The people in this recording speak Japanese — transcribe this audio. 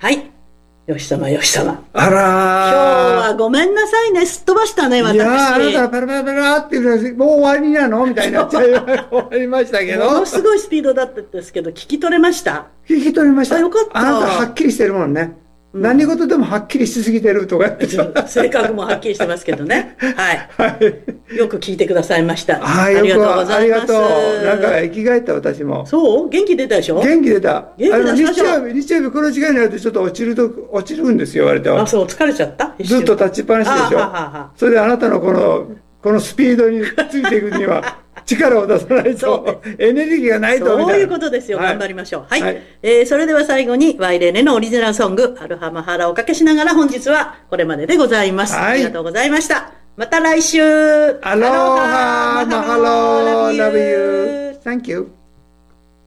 はい。よし様、よし様。 あらー。 今日はごめんなさいね。すっ飛ばしたね、私。 いやー、あなたパラパラパラっていうのはもう終わりなのみたいになっちゃい終わりましたけど。 ものすごいスピードだったんですけど、聞き取れました？ 聞き取れました。 あ、よかった。 あなたはっきりしてるもんね。何事でもはっきりしすぎてるとか。 性格もはっきりしてますけどね。はい。 はい。 よく聞いてくださいました。 ありがとうございます。 ありがとう。なんか生き返った私も。 そう？元気出たでしょ？ 元気出た。 元気出しましょう。 日曜日この時間になるとちょっと落ちるんですよ、割と。 あ、そう、疲れちゃった？ ずっと立ちっぱなしでしょ。それであなたのこのスピードについていくには、力を出さないと、エネルギーがないとみたいな。 そういうことですよ。頑張りましょう。はい。それでは最後に、ワイレーネのオリジナルソング、アルハマハラをおかけしながら本日はこれまででございます。ありがとうございました。また来週。 アロハマハロー、love you. Thank you.